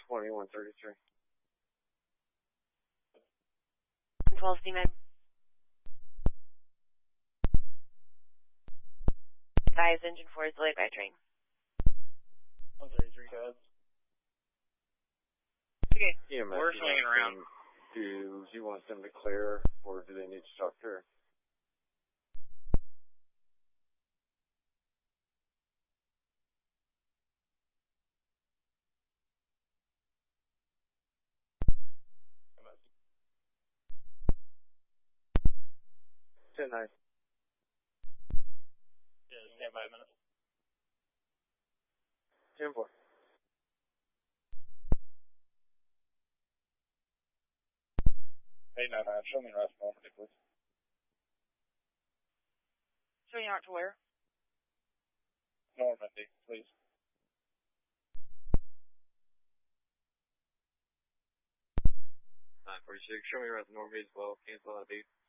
2133. 12 Steamed. Advise engine 4 is delayed by train. 133, go ahead. Okay, EMS we're swinging around. Do you want them to clear, or do they need to talk to her? MS. 10-9. Yeah, stand by a minute. 10-4. Hey, 99, show me rest Normandy, please. Swinging out to where? Normandy, please. 946, show me around the Normandy as well. Cancel out of 8.